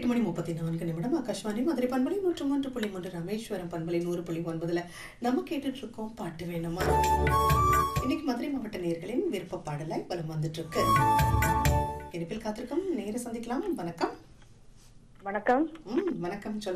8:34 ஆகாஷ்வாணி மதுரை பண்பலை 103.3 ராமேஸ்வரம் பண்பலை 100.9 நம்ம கேட்டுட்டு இருக்கோம் பாட்டு வேணுமா. இன்னைக்கு மதுரை மாவட்ட நேயர்களின் விருப்ப பாடலாய் வலம் வந்துட்டு இருக்கு. இனிப்பில் காத்திருக்கும் நேர சந்திக்கலாம். வணக்கம். வணக்கம். வணக்கம்.